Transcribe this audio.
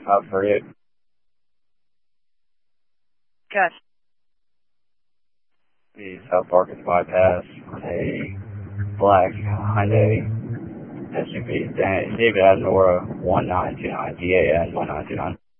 Up for you. Good. The South Parkers bypass, a black Hyundai SUV, David Adnora 1929, DAN 1929.